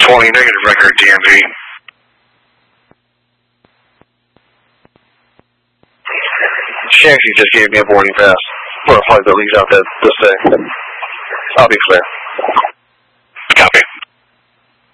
20, negative record, DMV. Shanksy just gave me a boarding pass for a flight that leaves out this day. I'll be clear.